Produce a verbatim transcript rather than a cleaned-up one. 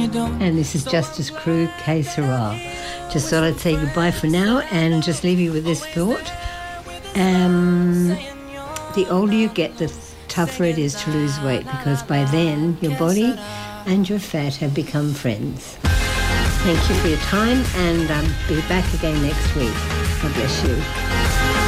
And this is Justice Crew, Que Sera. Just thought I'd say goodbye for now and just leave you with this thought. Um, the older you get, the tougher it is to lose weight, because by then your body and your fat have become friends. Thank you for your time, and um, be back again next week. God bless you.